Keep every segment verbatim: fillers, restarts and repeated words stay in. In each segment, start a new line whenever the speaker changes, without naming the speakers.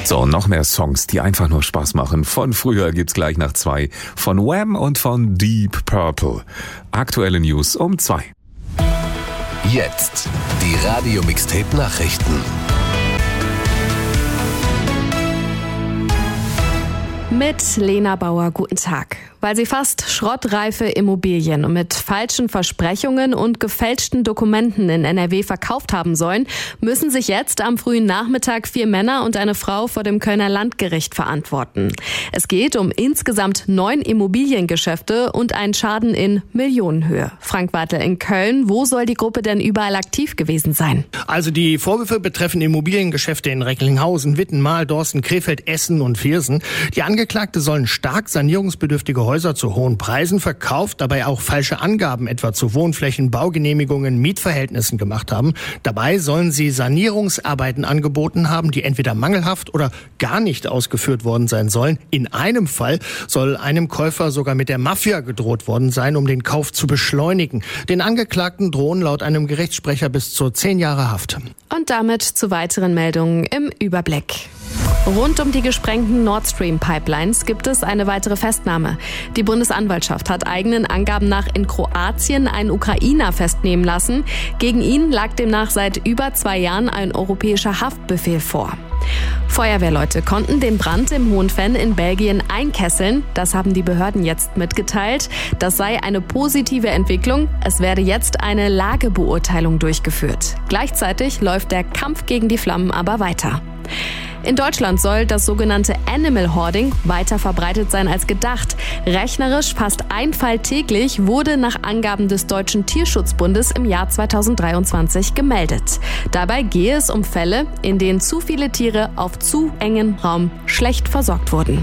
So, noch mehr Songs, die einfach nur Spaß machen. Von früher gibt's gleich nach zwei. Von Wham und von Deep Purple. Aktuelle News um zwei.
Jetzt die Radio-Mixtape-Nachrichten.
Mit Lena Bauer, guten Tag. Weil sie fast schrottreife Immobilien mit falschen Versprechungen und gefälschten Dokumenten in N R W verkauft haben sollen, müssen sich jetzt am frühen Nachmittag vier Männer und eine Frau vor dem Kölner Landgericht verantworten. Es geht um insgesamt neun Immobiliengeschäfte und einen Schaden in Millionenhöhe. Frank Wartel in Köln, wo soll die Gruppe denn überall aktiv gewesen sein?
Also die Vorwürfe betreffen Immobiliengeschäfte in Recklinghausen, Wittenmal, Dorsten, Krefeld, Essen und Viersen. Die Angeklagte sollen stark sanierungsbedürftige Häuser zu hohen Preisen verkauft, dabei auch falsche Angaben etwa zu Wohnflächen, Baugenehmigungen, Mietverhältnissen gemacht haben. Dabei sollen sie Sanierungsarbeiten angeboten haben, die entweder mangelhaft oder gar nicht ausgeführt worden sein sollen. In einem Fall soll einem Käufer sogar mit der Mafia gedroht worden sein, um den Kauf zu beschleunigen. Den Angeklagten drohen laut einem Gerichtssprecher bis zu zehn Jahre Haft.
Und damit zu weiteren Meldungen im Überblick. Rund um die gesprengten Nord Stream Pipelines gibt es eine weitere Festnahme. Die Bundesanwaltschaft hat eigenen Angaben nach in Kroatien einen Ukrainer festnehmen lassen. Gegen ihn lag demnach seit über zwei Jahren ein europäischer Haftbefehl vor. Feuerwehrleute konnten den Brand im Hohenfenn in Belgien einkesseln. Das haben die Behörden jetzt mitgeteilt. Das sei eine positive Entwicklung. Es werde jetzt eine Lagebeurteilung durchgeführt. Gleichzeitig läuft der Kampf gegen die Flammen aber weiter. In Deutschland soll das sogenannte Animal Hoarding weiter verbreitet sein als gedacht. Rechnerisch fast ein Fall täglich wurde nach Angaben des Deutschen Tierschutzbundes im Jahr zweitausenddreiundzwanzig gemeldet. Dabei gehe es um Fälle, in denen zu viele Tiere auf zu engem Raum schlecht versorgt wurden.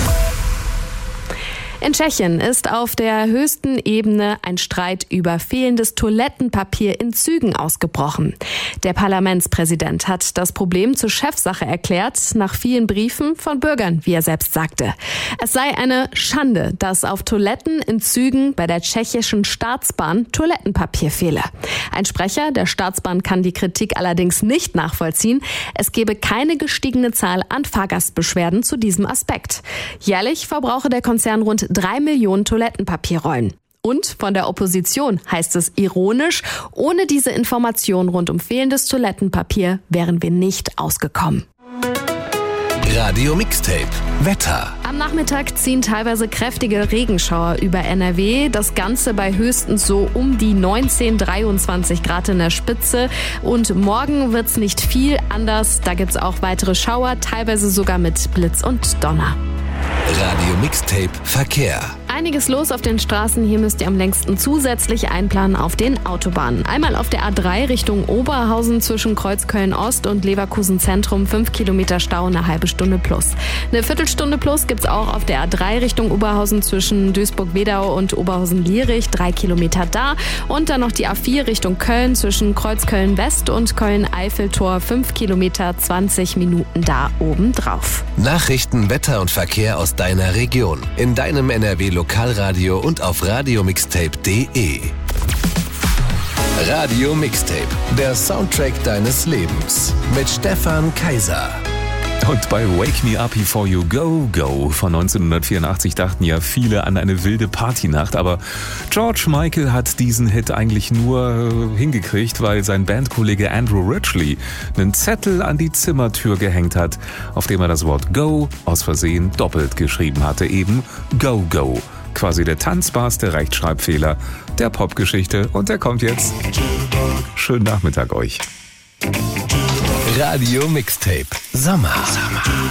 In Tschechien ist auf der höchsten Ebene ein Streit über fehlendes Toilettenpapier in Zügen ausgebrochen. Der Parlamentspräsident hat das Problem zur Chefsache erklärt, nach vielen Briefen von Bürgern, wie er selbst sagte. Es sei eine Schande, dass auf Toiletten in Zügen bei der tschechischen Staatsbahn Toilettenpapier fehle. Ein Sprecher der Staatsbahn kann die Kritik allerdings nicht nachvollziehen. Es gebe keine gestiegene Zahl an Fahrgastbeschwerden zu diesem Aspekt. Jährlich verbrauche der Konzern rund drei Millionen Toilettenpapierrollen. Und von der Opposition heißt es ironisch, ohne diese Information rund um fehlendes Toilettenpapier wären wir nicht ausgekommen.
Radio Mixtape Wetter.
Am Nachmittag ziehen teilweise kräftige Regenschauer über N R W. Das Ganze bei höchstens so um die neunzehn, dreiundzwanzig Grad in der Spitze. Und morgen wird's nicht viel anders. Da gibt's auch weitere Schauer, teilweise sogar mit Blitz und Donner.
Radio Mixtape Verkehr.
Einiges los auf den Straßen. Hier müsst ihr am längsten zusätzlich einplanen auf den Autobahnen. Einmal auf der A drei Richtung Oberhausen zwischen Kreuzköln-Ost und Leverkusen Zentrum. fünf Kilometer Stau, eine halbe Stunde plus. Eine Viertelstunde plus gibt's auch auf der A drei Richtung Oberhausen zwischen Duisburg-Wedau und Oberhausen-Lierich. Drei Kilometer da. Und dann noch die A vier Richtung Köln zwischen Kreuzköln-West und Köln-Eiffeltor. fünf Kilometer, zwanzig Minuten da obendrauf.
Nachrichten, Wetter und Verkehr aus deiner Region. In deinem N R W Lokalradio und auf radiomixtape punkt de. Radio Mixtape, der Soundtrack deines Lebens mit Stefan Kaiser.
Und bei Wake Me Up Before You Go Go von neunzehnhundertvierundachtzig dachten ja viele an eine wilde Partynacht, aber George Michael hat diesen Hit eigentlich nur hingekriegt, weil sein Bandkollege Andrew Ridgeley einen Zettel an die Zimmertür gehängt hat, auf dem er das Wort Go aus Versehen doppelt geschrieben hatte, eben Go Go. Quasi der tanzbarste Rechtschreibfehler der Popgeschichte und der kommt jetzt. Schönen Nachmittag euch.
Radio Mixtape Sommer. Sommer.